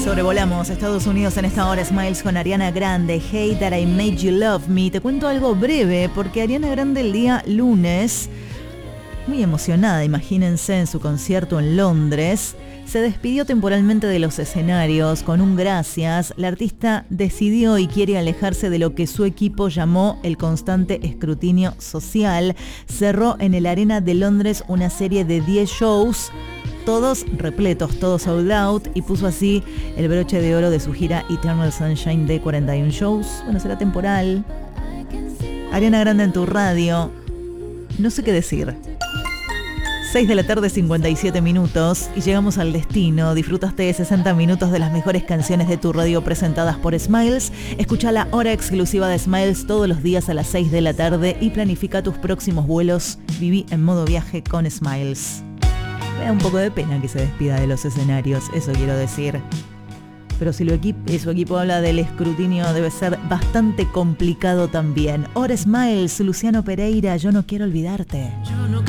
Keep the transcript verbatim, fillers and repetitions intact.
Sobrevolamos Estados Unidos en esta hora. Smiles con Ariana Grande, Hey That I Made You Love Me. Te cuento algo breve porque Ariana Grande el día lunes, muy emocionada, imagínense, en su concierto en Londres, se despidió temporalmente de los escenarios con un gracias. La artista decidió y quiere alejarse de lo que su equipo llamó el constante escrutinio social. Cerró en el Arena de Londres una serie de diez shows, todos repletos, todos sold out, y puso así el broche de oro de su gira Eternal Sunshine de cuarenta y uno shows. Bueno, será temporal. Ariana Grande en tu radio. No sé qué decir. seis de la tarde, cincuenta y siete minutos, y llegamos al destino. Disfrutaste de sesenta minutos de las mejores canciones de tu radio presentadas por Smiles. Escucha la hora exclusiva de Smiles todos los días a las seis de la tarde y planifica tus próximos vuelos. Viví en modo viaje con Smiles. Me da un poco de pena que se despida de los escenarios, eso quiero decir. Pero si lo equi- su equipo habla del escrutinio, debe ser bastante complicado también. Hora Smiles, Luciano Pereira, yo no quiero olvidarte. Yo no